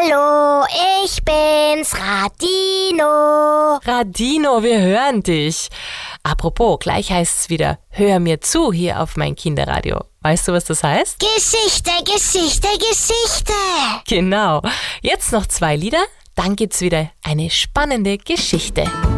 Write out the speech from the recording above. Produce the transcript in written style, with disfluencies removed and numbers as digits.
Hallo, ich bin's, Radino. Radino, wir hören dich. Apropos, gleich heißt's wieder, hör mir zu hier auf mein Kinderradio. Weißt du, was das heißt? Geschichte, Geschichte, Geschichte. Genau. Jetzt noch 2 Lieder, dann gibt's wieder eine spannende Geschichte.